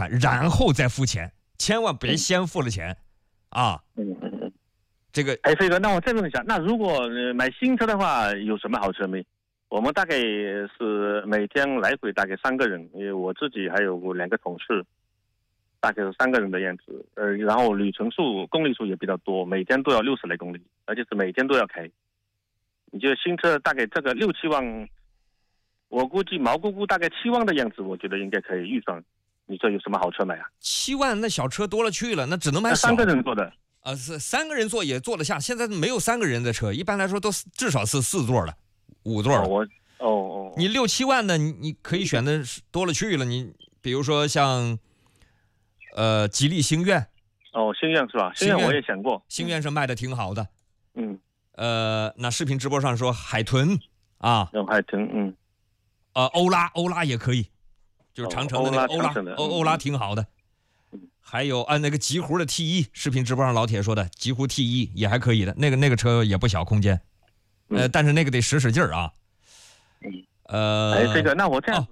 看，然后再付钱，千万别先付了钱啊。这个飞哥，那我再问一下，那如果买新车的话，有什么好车没？我们大概是每天来回大概3个人，因为我自己还有2个同事，大概是3个人的样子。然后里程数、公里数也比较多，每天都要60来公里，而且是每天都要开。你觉得新车大概这个6、7万，我估计毛估估大概7万的样子，我觉得应该可以预算。你说有什么好车买啊 ？7万那小车多了去了，那只能买小。 3个人坐的。 是3个人坐也坐得下，现在没有3个人的车，一般来说都至少是4座的、5座的。你6、7万的，你可以选的多了去了。你比如说像吉利星愿。 星愿是吧？星愿我也想过， 星愿是卖的挺好的。那视频直播上说海豚啊， 海豚， 欧拉也可以，就是长城的那个欧拉挺好的。还有那个极狐的 T1，视频直播上老铁说的极狐 T1也还可以的，那个车也不小空间，但是那个得使劲儿啊。 这个那我这样，